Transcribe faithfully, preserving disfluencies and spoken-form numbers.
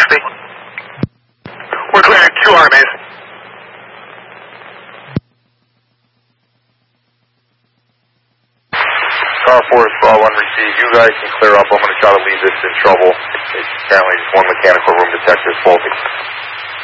copy. We're clear at two armies. Car Force, uh, one receive. You guys can clear up. I'm going to try to leave this in trouble. It's apparently just one mechanical room detector faulty.